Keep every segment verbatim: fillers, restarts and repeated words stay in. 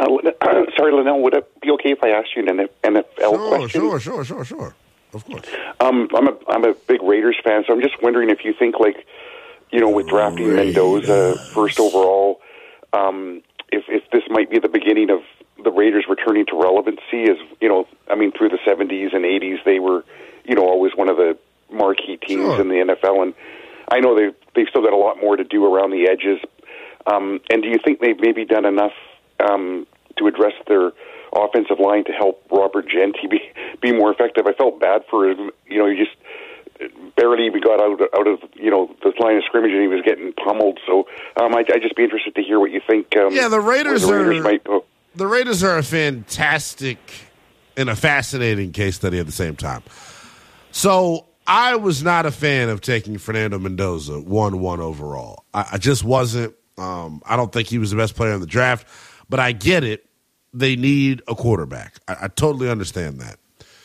Uh, sorry, Linnell, would it be okay if I asked you an N F L sure, question? Sure, sure, sure, sure. Of course. Um, I'm a I'm a big Raiders fan, so I'm just wondering if you think, like, you know, with drafting Raiders. Mendoza first overall, um, if if this might be the beginning of the Raiders returning to relevancy. As you know, I mean, through the seventies and eighties, they were, you know, always one of the marquee teams Sure. in the N F L, and I know they've they've still got a lot more to do around the edges. Um, and do you think they've maybe done enough um, to address their offensive line to help Robert Genty be be more effective? I felt bad for him. You know, he just barely even got out out of you know the line of scrimmage, and he was getting pummeled. So um, I I'd just be interested to hear what you think. Um, Yeah, the Raiders, where the Raiders are might go. the Raiders are a fantastic and a fascinating case study at the same time. So I was not a fan of taking Fernando Mendoza one one overall. I, I just wasn't. Um, I don't think he was the best player in the draft, but I get it. They need a quarterback. I, I totally understand that.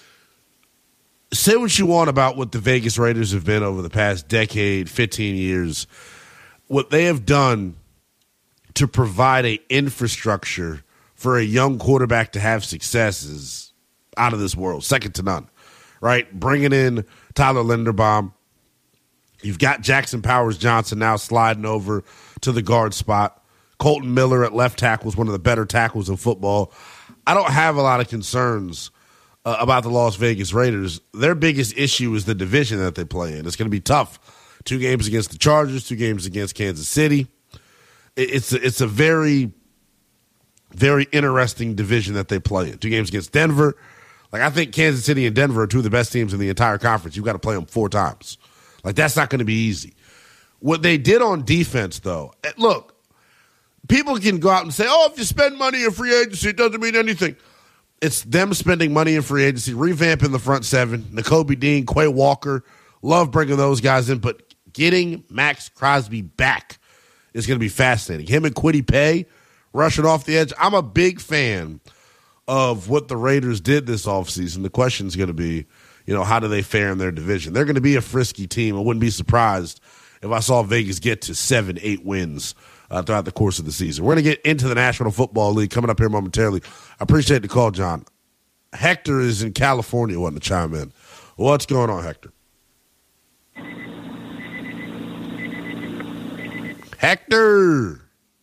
Say what you want about what the Vegas Raiders have been over the past decade, fifteen years. What they have done to provide an infrastructure for a young quarterback to have success is out of this world, second to none, right? Bringing in Tyler Linderbaum. You've got Jackson Powers Johnson now sliding over to the guard spot. Colton Miller at left tackle was one of the better tackles in football. I don't have a lot of concerns uh, about the Las Vegas Raiders. Their biggest issue is the division that they play in. It's going to be tough. Two games against the Chargers, two games against Kansas City. It, it's a, it's a very, very interesting division that they play in. Two games against Denver. Like, I think Kansas City and Denver are two of the best teams in the entire conference. You've got to play them four times. Like, that's not going to be easy. What they did on defense, though, look, people can go out and say, oh, if you spend money in free agency, it doesn't mean anything. It's them spending money in free agency, revamping the front seven, Nakobe Dean, Quay Walker, love bringing those guys in, but getting Max Crosby back is going to be fascinating. Him and Kwity Paye rushing off the edge. I'm a big fan of what the Raiders did this offseason. The question is going to be, you know, how do they fare in their division? They're going to be a frisky team. I wouldn't be surprised if I saw Vegas get to seven, eight wins uh, throughout the course of the season. We're going to get into the National Football League coming up here momentarily. I appreciate the call, John. Hector is in California wanting to chime in. What's going on, Hector? Hector!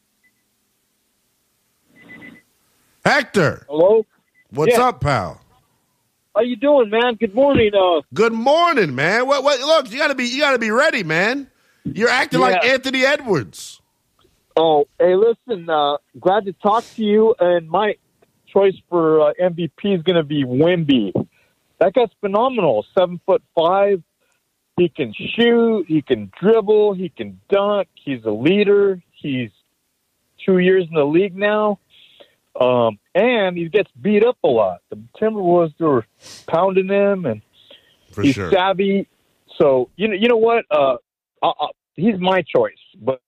Hector! Hello? What's Yeah. up, pal? How you doing, man? Good morning. Uh, Good morning, man. What? What? Look, you gotta be. You gotta be ready, man. You're acting like Yeah. Anthony Edwards. oh, hey, listen. Uh, glad to talk to you. And my choice for uh, M V P is going to be Wemby. That guy's phenomenal. Seven foot five. He can shoot. He can dribble. He can dunk. He's a leader. He's two years in the league now. Um, and he gets beat up a lot. The Timberwolves were pounding him, and For he's sure. savvy. So you know, you know what? Uh, I, I, he's my choice, but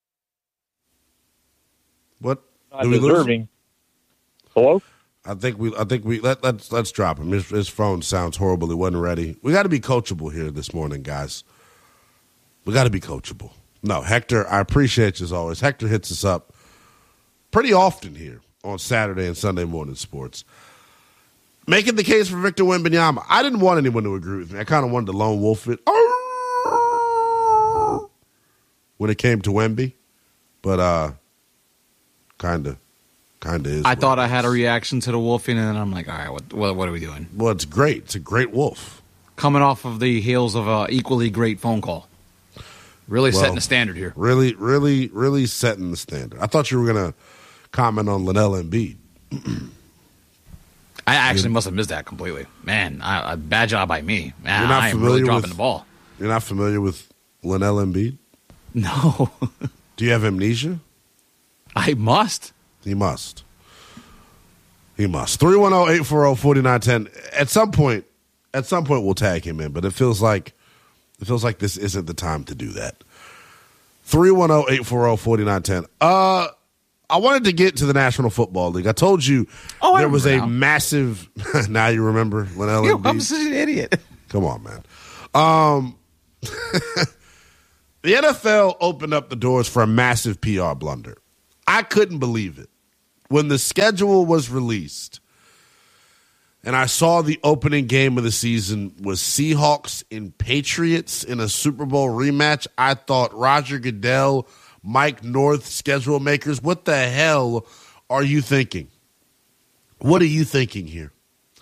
What? not Did we lose? deserving. Hello? I think we. I think we. Let, let's let's drop him. His, his phone sounds horrible. He wasn't ready. We got to be coachable here this morning, guys. We got to be coachable. No, Hector. I appreciate you as always. Hector hits us up pretty often here on Saturday and Sunday morning sports, making the case for Victor Wembanyama. I didn't want anyone to agree with me. I kind of wanted to lone wolf it when it came to Wemby, but uh, kind of, kind of is. I what thought it I had a is. reaction to the wolfing, and then I'm like, all right, what, what, what are we doing? Well, it's great. It's a great wolf. Coming off of the heels of a equally great phone call. Really Well, setting the standard here. Really, really, really setting the standard. I thought you were going to comment on Linnell Embiid. I actually must have missed that completely. Man, I, a bad job by me. Man, You're not I am familiar really dropping with- the ball. You're not familiar with Linnell Embiid? No. Do you have amnesia? I must. He must. He must. three one zero, eight four zero, four nine one zero. At some point, at some point we'll tag him in, but it feels like it feels like this isn't the time to do that. three one zero, eight four zero, four nine one zero. Uh I wanted to get to the National Football League. I told you Oh, I there was a remember now. massive now you remember Linnell Yo, Embiid? I'm such an idiot. Come on, man. Um, the N F L opened up the doors for a massive P R blunder. I couldn't believe it. when the schedule was released and I saw the opening game of the season was Seahawks and Patriots in a Super Bowl rematch, I thought, Roger Goodell, Mike North, schedule makers, what the hell are you thinking? What are you thinking here?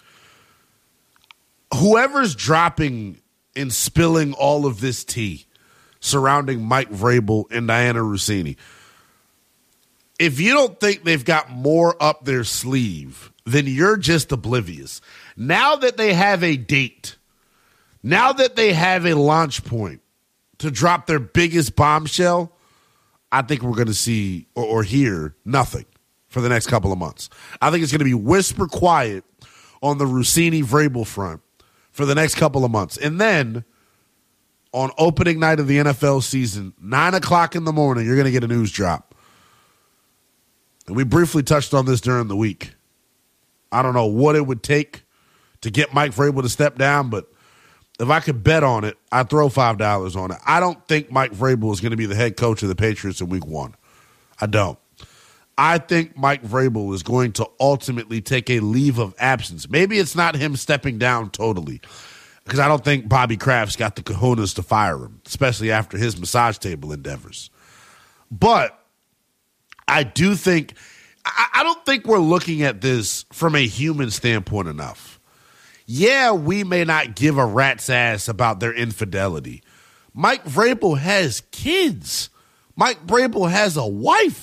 Whoever's dropping and spilling all of this tea surrounding Mike Vrabel and Diana Russini, if you don't think they've got more up their sleeve, then you're just oblivious. Now that they have a date, now that they have a launch point to drop their biggest bombshell, I think we're going to see or, or hear nothing for the next couple of months. I think it's going to be whisper quiet on the Russini-Vrabel front for the next couple of months. And then on opening night of the N F L season, nine o'clock in the morning, you're going to get a news drop. And we briefly touched on this during the week. I don't know what it would take to get Mike Vrabel to step down, but if I could bet on it, I'd throw five dollars on it. I don't think Mike Vrabel is going to be the head coach of the Patriots in week one. I don't. I think Mike Vrabel is going to ultimately take a leave of absence. Maybe it's not him stepping down totally, because I don't think Bobby Kraft's got the cojones to fire him, especially after his massage table endeavors. But I do think – I don't think we're looking at this from a human standpoint enough. Yeah, we may not give a rat's ass about their infidelity. Mike Vrabel has kids. Mike Vrabel has a wife.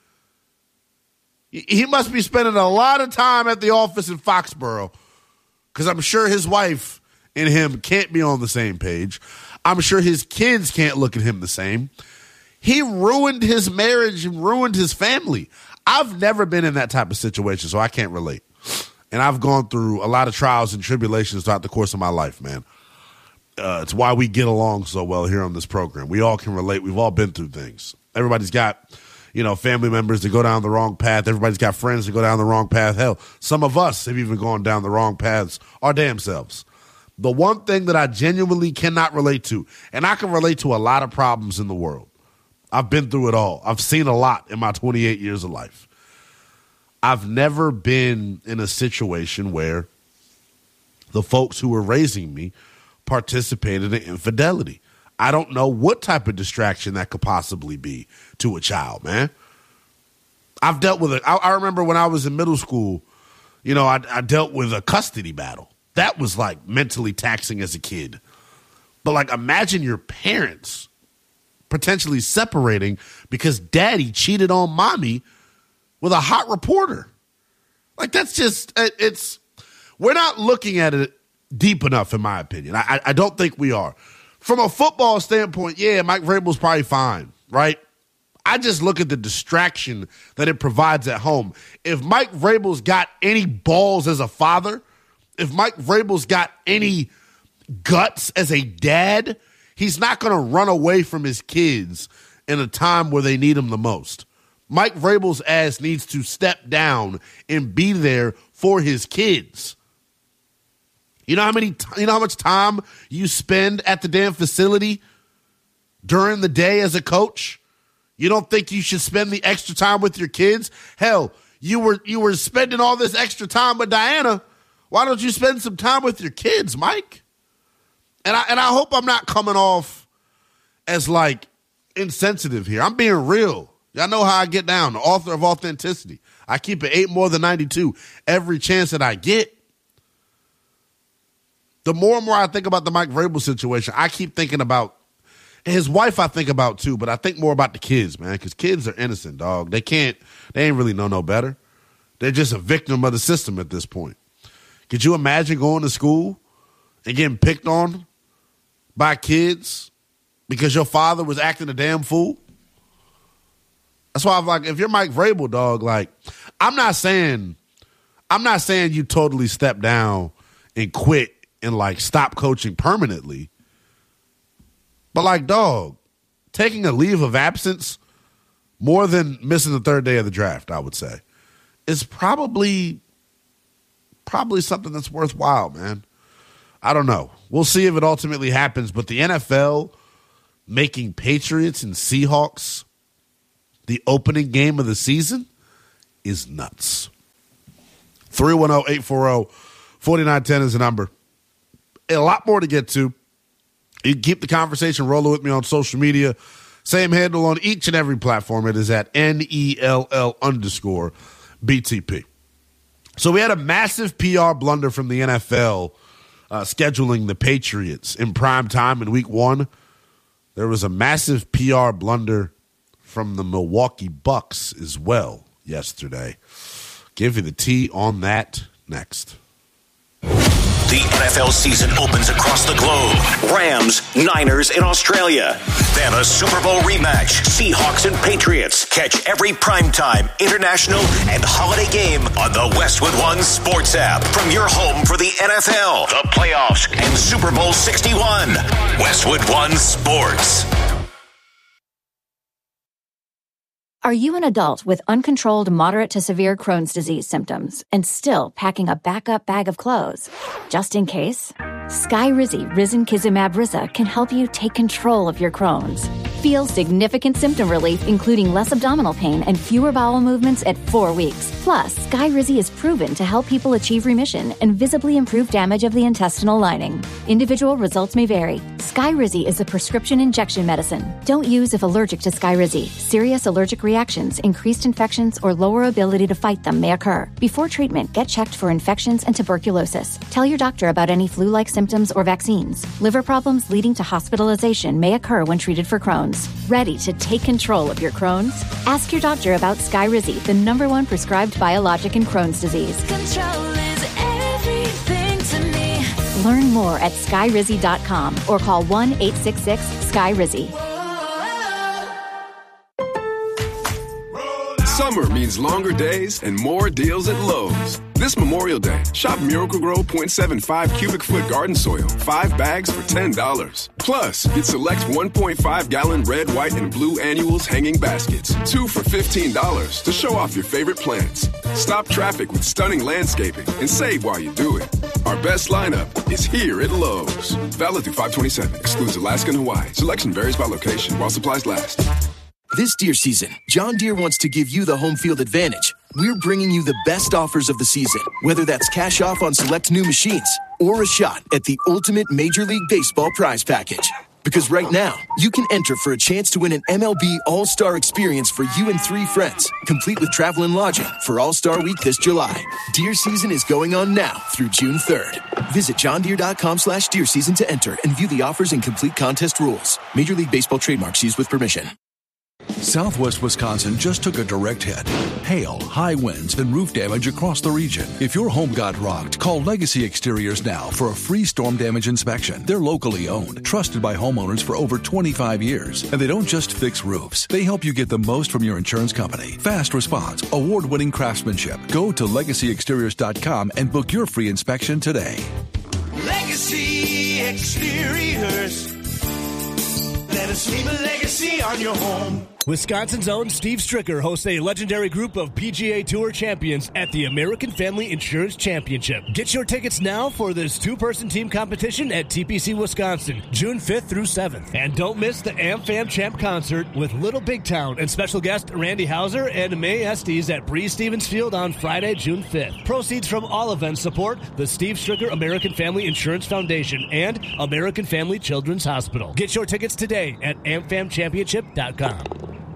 He must be spending a lot of time at the office in Foxborough, because I'm sure his wife and him can't be on the same page. I'm sure his kids can't look at him the same. He ruined his marriage and ruined his family. I've never been in that type of situation, so I can't relate. And I've gone through a lot of trials and tribulations throughout the course of my life, man. Uh, it's why we get along so well here on this program. We all can relate. We've all been through things. Everybody's got, you know, family members that go down the wrong path. Everybody's got friends that go down the wrong path. Hell, some of us have even gone down the wrong paths our damn selves. The one thing that I genuinely cannot relate to, and I can relate to a lot of problems in the world. I've been through it all. I've seen a lot in my twenty-eight years of life. I've never been in a situation where the folks who were raising me participated in infidelity. I don't know what type of distraction that could possibly be to a child, man. I've dealt with it. I, I remember when I was in middle school, you know, I, I dealt with a custody battle. That was like mentally taxing as a kid. But like, imagine your parents potentially separating because daddy cheated on mommy with a hot reporter. Like, that's just, it, it's, we're not looking at it deep enough, in my opinion. I, I don't think we are. From a football standpoint, yeah, Mike Vrabel's probably fine, right? I just look at the distraction that it provides at home. If Mike Vrabel's got any balls as a father, if Mike Vrabel's got any guts as a dad, he's not going to run away from his kids in a time where they need him the most. Mike Vrabel's ass needs to step down and be there for his kids. You know how many, you know how much time you spend at the damn facility during the day as a coach? You don't think you should spend the extra time with your kids? Hell, you were you were spending all this extra time with Diana. Why don't you spend some time with your kids, Mike? And I and I hope I'm not coming off as like insensitive here. I'm being real. Y'all know how I get down, the author of authenticity. I keep it eight more than ninety-two every chance that I get. The more and more I think about the Mike Vrabel situation, I keep thinking about his wife. I think about too, but I think more about the kids, man, because kids are innocent, dog. They can't, they ain't really know no better. They're just a victim of the system at this point. Could you imagine going to school and getting picked on by kids because your father was acting a damn fool? That's why I'm like, if you're Mike Vrabel, dog, like, I'm not saying, I'm not saying you totally step down and quit and like stop coaching permanently. But like, dog, taking a leave of absence more than missing the third day of the draft, I would say, is probably, probably something that's worthwhile, man. I don't know. We'll see if it ultimately happens, but the N F L making Patriots and Seahawks the opening game of the season is nuts. three one zero, eight four zero, four nine one zero is the number. A lot more to get to. You can keep the conversation rolling with me on social media. Same handle on each and every platform. It is at N E L L underscore B T P. So we had a massive P R blunder from the N F L uh, scheduling the Patriots in prime time in week one. There was a massive P R blunder from the Milwaukee Bucks as well yesterday. Give you the tea on that next. The N F L season opens across the globe. Rams, Niners in Australia. Then a Super Bowl rematch. Seahawks and Patriots. Catch every primetime, international, and holiday game on the Westwood One Sports app. From your home for the N F L, the playoffs, and Super Bowl sixty-one. Westwood One Sports. Are you an adult with uncontrolled moderate to severe Crohn's disease symptoms and still packing a backup bag of clothes? Just in case? Skyrizi Risankizumab Riza can help you take control of your Crohn's. Feel significant symptom relief, including less abdominal pain and fewer bowel movements at four weeks. Plus, Skyrizi is proven to help people achieve remission and visibly improve damage of the intestinal lining. Individual results may vary. Skyrizi is a prescription injection medicine. Don't use if allergic to Skyrizi. Serious allergic reactions, increased infections, or lower ability to fight them may occur. Before treatment, get checked for infections and tuberculosis. Tell your doctor about any flu-like symptoms or vaccines. Liver problems leading to hospitalization may occur when treated for Crohn's. Ready to take control of your Crohn's? Ask your doctor about Skyrizi, the number one prescribed biologic in Crohn's disease. Control is everything to me. Learn more at skyrizi dot com or call one eight six six Skyrizi. Summer means longer days and more deals at Lowe's. This Memorial Day, shop Miracle-Gro zero point seven five cubic foot garden soil, five bags for ten dollars. Plus, get select one point five gallon red, white, and blue annuals hanging baskets, two for fifteen dollars to show off your favorite plants. Stop traffic with stunning landscaping and save while you do it. Our best lineup is here at Lowe's. Valid through five twenty-seven, excludes Alaska and Hawaii. Selection varies by location while supplies last. This deer season, John Deere wants to give you the home field advantage. We're bringing you the best offers of the season, whether that's cash off on select new machines or a shot at the ultimate Major League Baseball prize package. Because right now, you can enter for a chance to win an M L B All-Star experience for you and three friends, complete with travel and lodging for All-Star Week this July. Deer season is going on now through June third. Visit johndeere.com slash deer season to enter and view the offers and complete contest rules. Major League Baseball trademarks used with permission. Southwest Wisconsin just took a direct hit. Hail, high winds, and roof damage across the region. If your home got rocked, call Legacy Exteriors now for a free storm damage inspection. They're locally owned, trusted by homeowners for over twenty-five years. And they don't just fix roofs. They help you get the most from your insurance company. Fast response, award-winning craftsmanship. Go to legacy exteriors dot com and book your free inspection today. Legacy Exteriors. Let us leave a legacy on your home. Wisconsin's own Steve Stricker hosts a legendary group of P G A Tour champions at the American Family Insurance Championship. Get your tickets now for this two-person team competition at T P C Wisconsin, June fifth through seventh. And don't miss the AmFam Champ concert with Little Big Town and special guest Randy Hauser and May Estes at Breeze Stevens Field on Friday, June fifth. Proceeds from all events support the Steve Stricker American Family Insurance Foundation and American Family Children's Hospital. Get your tickets today at am fam championship dot com.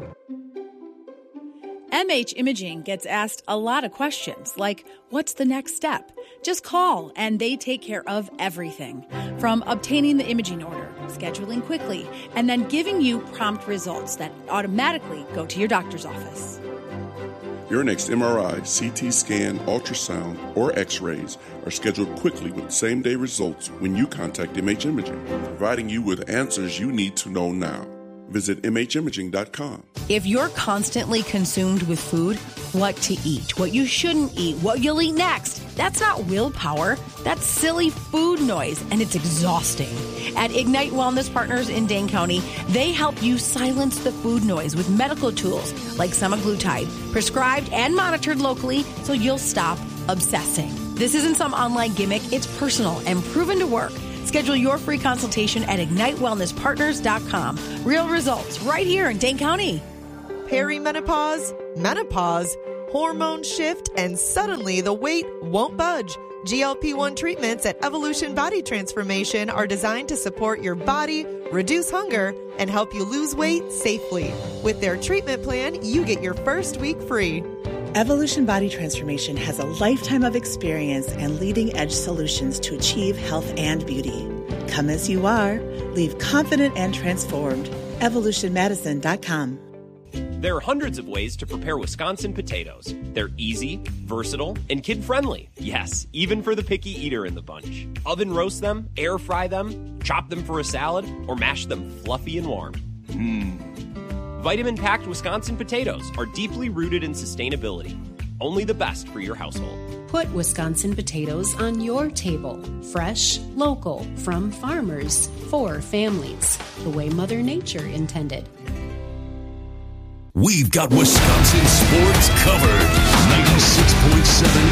M H Imaging gets asked a lot of questions, like, what's the next step? Just call, and they take care of everything. From obtaining the imaging order, scheduling quickly, and then giving you prompt results that automatically go to your doctor's office. Your next M R I, C T scan, ultrasound, or x-rays are scheduled quickly with same-day results when you contact M H Imaging, providing you with answers you need to know now. Visit m h imaging dot com. If you're constantly consumed with food, what to eat, what you shouldn't eat, what you'll eat next, that's not willpower. That's silly food noise, and it's exhausting. At Ignite Wellness Partners in Dane County, they help you silence the food noise with medical tools like semaglutide, prescribed and monitored locally so you'll stop obsessing. This isn't some online gimmick. It's personal and proven to work. Schedule your free consultation at ignite wellness partners dot com. Real results right here in Dane County. Perimenopause, menopause, hormone shift, and suddenly the weight won't budge. G L P one treatments at Evolution Body Transformation are designed to support your body, reduce hunger, and help you lose weight safely. With their treatment plan, you get your first week free. Evolution Body Transformation has a lifetime of experience and leading-edge solutions to achieve health and beauty. Come as you are. Leave confident and transformed. evolution medicine dot com. There are hundreds of ways to prepare Wisconsin potatoes. They're easy, versatile, and kid-friendly. Yes, even for the picky eater in the bunch. Oven roast them, air fry them, chop them for a salad, or mash them fluffy and warm. Mmm. Vitamin-packed Wisconsin potatoes are deeply rooted in sustainability. Only the best for your household. Put Wisconsin potatoes on your table. Fresh, local, from farmers, for families. The way Mother Nature intended. We've got Wisconsin sports covered. ninety-six point seven